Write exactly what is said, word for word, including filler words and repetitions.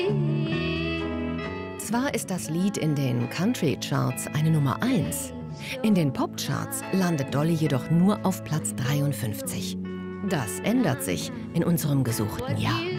Zwar ist das Lied in den Country-Charts eine Nummer eins, in den Pop-Charts landet Dolly jedoch nur auf Platz dreiundfünfzig. Das ändert sich in unserem gesuchten Jahr.